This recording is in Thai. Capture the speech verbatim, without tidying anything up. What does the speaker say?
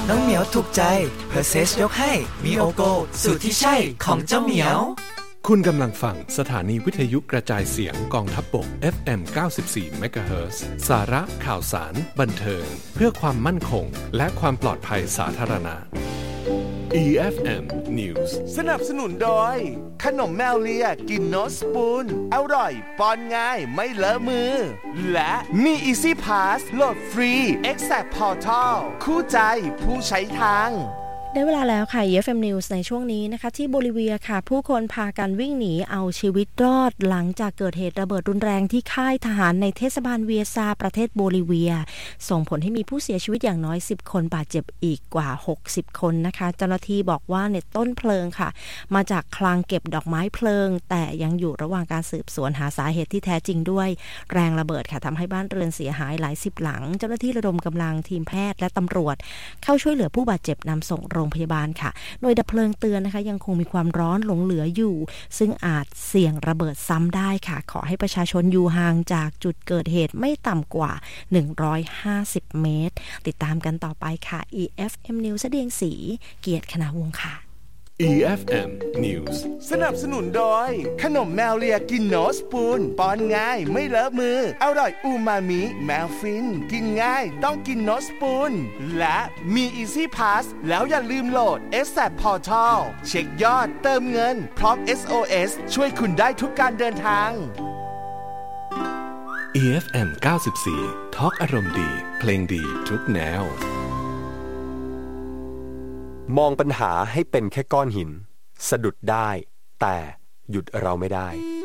น้องเหมียวถูกใจเพอร์เซสยกให้มีโอโกสูตรที่ใช่ของเจ้าเหมียวคุณกำลังฟังสถานีวิทยุกระจายเสียงกองทัพบก เอฟ เอ็ม เก้าสิบสี่ เมกะเฮิรตซ์ สาระข่าวสารบันเทิงเพื่อความมั่นคงและความปลอดภัยสาธารณะ อี เอฟ เอ็ม News สนับสนุนโดยขนมแมวเลียกินโนสปูนอร่อยป้อนง่ายไม่เลอะมือและมี Easy Pass โหลดฟรี Exact Portal คู่ใจผู้ใช้ทางได้เวลาแล้วค่ะ อี เอฟ เอ็ม News ในช่วงนี้นะคะที่โบลิเวียค่ะผู้คนพากันวิ่งหนีเอาชีวิตรอดหลังจากเกิดเหตุระเบิดรุนแรงที่ค่ายทหารในเทศบาลเวียซาประเทศโบลิเวียส่งผลให้มีผู้เสียชีวิตอย่างน้อยสิบคนบาดเจ็บอีกกว่าหกสิบคนนะคะเจ้าหน้าที่บอกว่าในต้นเพลิงค่ะมาจากคลังเก็บดอกไม้เพลิงแต่ยังอยู่ระหว่างการสืบสวนหาสาเหตุที่แท้จริงด้วยแรงระเบิดค่ะทำให้บ้านเรือนเสียหายหลายสิบหลังเจ้าหน้าที่ระดมกำลังทีมแพทย์และตำรวจเข้าช่วยเหลือผู้บาดเจ็บนำส่งโรงพยาบาลค่ะหน่วยดับเพลิงเตือนนะคะยังคงมีความร้อนหลงเหลืออยู่ซึ่งอาจเสี่ยงระเบิดซ้ำได้ค่ะขอให้ประชาชนอยู่ห่างจากจุดเกิดเหตุไม่ต่ำกว่าหนึ่งร้อยห้าสิบเมตรติดตามกันต่อไปค่ะ อี เอฟ เอ็ม News แสดงสีเกียรติคณาวงศ์ค่ะอี เอฟ เอ็ม News สนับสนุนโดยขนมแมวเลียกินโนสปูนป้อนง่ายไม่เลอะมืออร่อยอูมามิแมวฟินกินง่ายต้องกินโนสปูนและมี Easy Pass แล้วอย่าลืมโหลด Exact Portal เช็คยอดเติมเงินพร้อม เอส โอ เอส ช่วยคุณได้ทุกการเดินทางอี เอฟ เอ็ม เก้าสิบสี่ ทอล์กอารมณ์ดีเพลงดีทุกแนวมองปัญหาให้เป็นแค่ก้อนหินสะดุดได้แต่หยุดเราไม่ได้